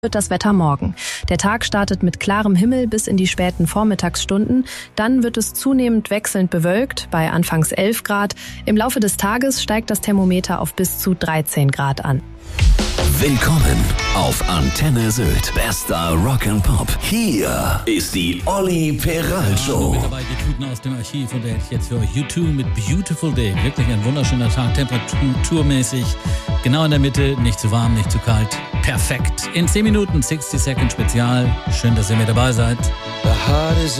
Wird das Wetter morgen. Der Tag startet mit klarem Himmel bis in die späten Vormittagsstunden. Dann wird es zunehmend wechselnd bewölkt, bei anfangs 11 Grad. Im Laufe des Tages steigt das Thermometer auf bis zu 13 Grad an. Willkommen auf Antenne Sylt. Bester Rock'n'Pop. Hier ist die Olli Peral Show. Mit dabei die Tuten aus dem Archiv und der hätte ich jetzt für euch U2 mit Beautiful Day. Wirklich ein wunderschöner Tag, temperaturmäßig. Genau in der Mitte, nicht zu warm, nicht zu kalt. Perfekt. In 10 Minuten 60 Second Spezial. Schön, dass ihr mit dabei seid. The heart is